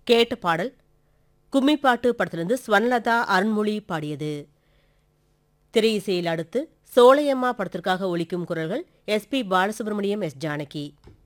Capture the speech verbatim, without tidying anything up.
கேட்ட பாடல் கும்மிப்பாட்டு படத்திலிருந்து ஸ்வர்ணலதா அருண்மொழி பாடியது. திரை இசையில் அடுத்து சோலையம்மா படத்திற்காக ஒலிக்கும் குரல்கள் S B Balasubramaniam, S Janaki.